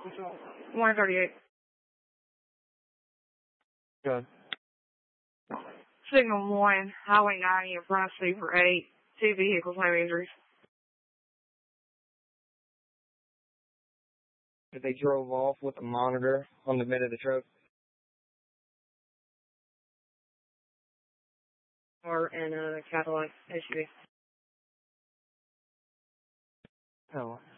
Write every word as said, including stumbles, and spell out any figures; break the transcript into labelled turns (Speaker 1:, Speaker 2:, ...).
Speaker 1: one thirty-eight.
Speaker 2: Good.
Speaker 1: Signal one, Highway ninety in front of Super eight. Two vehicles, no injuries.
Speaker 2: They drove off with a monitor on the bed of the truck.
Speaker 1: Or in a Cadillac S U V.
Speaker 2: Oh.